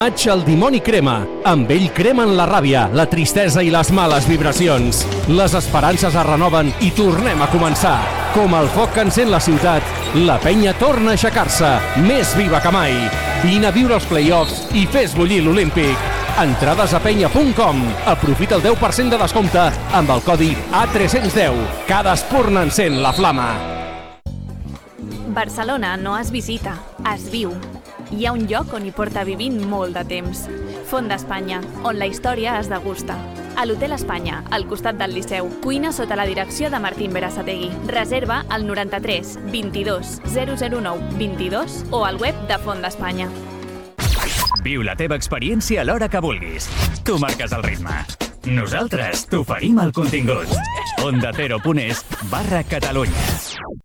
Maig el dimoni crema. Amb ell cremen la ràbia, la tristesa i les males vibracions. Les esperances es renoven i tornem a començar. Com el foc que encén la ciutat, la penya torna a aixecar-se, més viva que mai. Vine a viure els play-offs i fes bullir l'Olímpic. Entrades a penya.com. Aprofita el 10% de descompte amb el codi A310. Cada espurna encén la flama. Barcelona no es visita, es viu. Hi ha un lloc on hi porta vivint molt de temps. Font d'Espanya, on la història es degusta. A l'Hotel Espanya, al costat del Liceu. Cuina sota la direcció de Martín Berasategui. Reserva al 93 22 009 22 o al web de Font d'Espanya. Viu la teva experiència a l'hora que vulguis. Tu marques el ritme. Nosaltres t'oferim el contingut. OndaCero.es/Catalunya.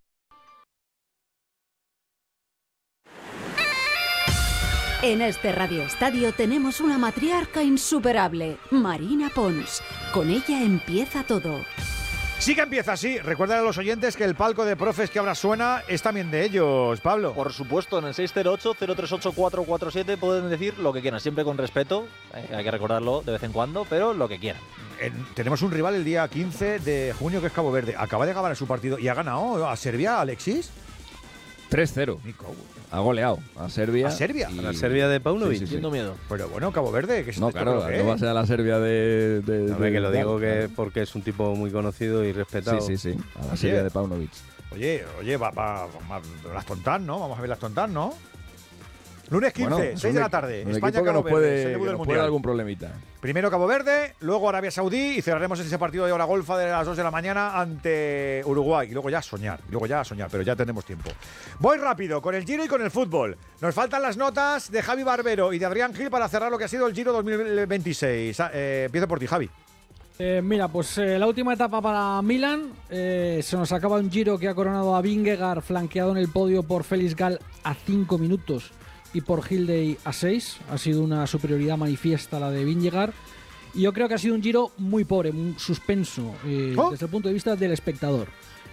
En este Radio Estadio tenemos una matriarca insuperable, Marina Pons. Con ella empieza todo. Sí que empieza así. Recuerden a los oyentes que el palco de profes que ahora suena es también de ellos, Pablo. Por supuesto, en el 608-038-447 pueden decir lo que quieran, siempre con respeto. Hay que recordarlo de vez en cuando, pero lo que quieran. Tenemos un rival el día 15 de junio que es Cabo Verde. Acaba de ganar su partido y ha ganado a Serbia, Alexis. 3-0. Ha goleado a Serbia. ¿A Serbia? A la Serbia de Paunovic, sí. Tengo miedo. Pero bueno, Cabo Verde, que no, claro, no va a ser a la Serbia de que lo digo claro. porque es un tipo muy conocido y respetado. Sí, a la Serbia de Paunovic. Oye, va las tontas, ¿no? Vamos a ver las tontas, ¿no? Lunes 15, 6 de la tarde. España, que nos puede dar algún problemita. Primero Cabo Verde, luego Arabia Saudí y cerraremos ese partido de hora golfa de las 2 de la mañana ante Uruguay. Y luego ya a soñar, pero ya tenemos tiempo. Voy rápido con el Giro y con el fútbol. Nos faltan las notas de Javi Barbero y de Adrián Gil para cerrar lo que ha sido el Giro 2026. Empiezo por ti, Javi. Mira, pues la última etapa para Milan. Se nos acaba un Giro que ha coronado a Vingegaard, flanqueado en el podio por Félix Gall a 5 minutos. Y por Hindley a 6. Ha sido una superioridad manifiesta la de Vingegaard. Y yo creo que ha sido un Giro muy pobre, muy suspenso, desde el punto de vista del espectador.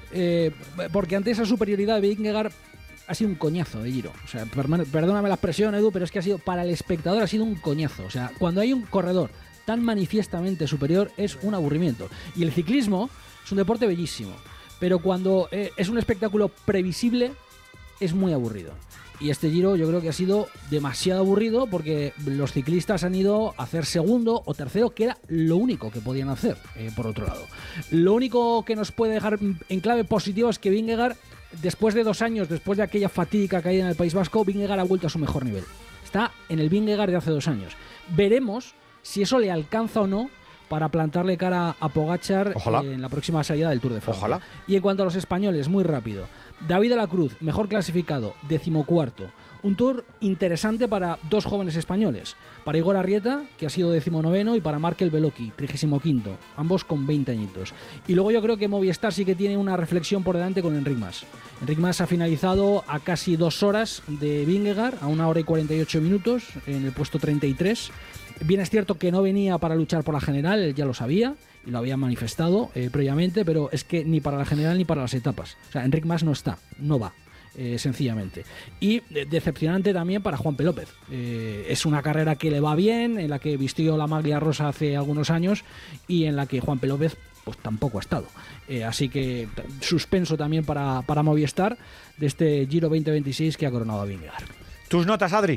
Porque ante esa superioridad de Vingegaard ha sido un coñazo de Giro. O sea, perdóname la expresión, Edu, pero es que ha sido, para el espectador ha sido un coñazo. O sea, cuando hay un corredor tan manifiestamente superior es un aburrimiento. Y el ciclismo es un deporte bellísimo. Pero cuando es un espectáculo previsible es muy aburrido. Y este Giro yo creo que ha sido demasiado aburrido porque los ciclistas han ido a hacer segundo o tercero, que era lo único que podían hacer, por otro lado. Lo único que nos puede dejar en clave positivo es que Vingegaard, después de 2 años, después de aquella fatídica caída en el País Vasco, Vingegaard ha vuelto a su mejor nivel. Está en el Vingegaard de hace 2 años. Veremos si eso le alcanza o no para plantarle cara a Pogačar en la próxima salida del Tour de Francia. Ojalá. Y en cuanto a los españoles, muy rápido. David de la Cruz, mejor clasificado, 14º. Un Tour interesante para 2 jóvenes españoles. Para Igor Arrieta, que ha sido 19º, y para Markel Beloki, 35º. Ambos con 20 añitos. Y luego yo creo que Movistar sí que tiene una reflexión por delante con Enric Mas. Enric Mas ha finalizado a casi 2 horas de Vingegaard, a 1 hora y 48 minutos, en el puesto 33. Bien es cierto que no venía para luchar por la general, él ya lo sabía y lo había manifestado previamente, pero es que ni para la general ni para las etapas. O sea, Enric Mas no va, sencillamente. Y decepcionante también para Juanpe López. Es una carrera que le va bien, en la que vistió la maglia rosa hace algunos años y en la que Juanpe López pues tampoco ha estado. Así que suspenso también para Movistar de este Giro 2026 que ha coronado a Vingegaard. ¿Tus notas, Adri?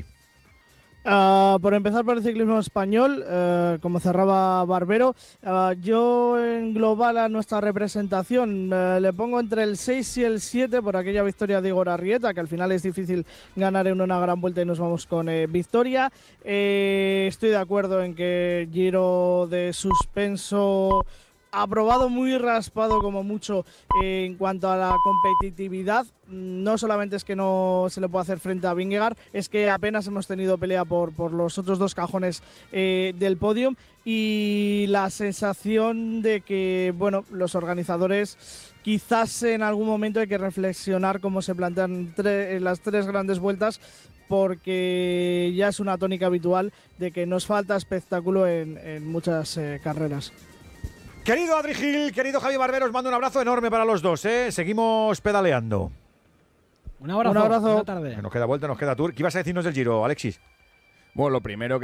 Por empezar por el ciclismo español, como cerraba Barbero, yo en global a nuestra representación le pongo entre el 6 y el 7 por aquella victoria de Igor Arrieta, que al final es difícil ganar en una gran vuelta y nos vamos con victoria. Estoy de acuerdo en que Giro de suspenso aprobado, muy raspado como mucho en cuanto a la competitividad. No solamente es que no se le puede hacer frente a Vingegaard, es que apenas hemos tenido pelea por los otros 2 cajones del podio, y la sensación de que, bueno, los organizadores quizás en algún momento hay que reflexionar cómo se plantean las 3 grandes vueltas, porque ya es una tónica habitual de que nos falta espectáculo en muchas carreras. Querido Adri Gil, querido Javi Barbero, os mando un abrazo enorme para los dos, ¿eh? Seguimos pedaleando. Un abrazo. Buena tarde. Nos queda vuelta, nos queda tour. ¿Qué ibas a decirnos del Giro, Alexis? Bueno, lo primero que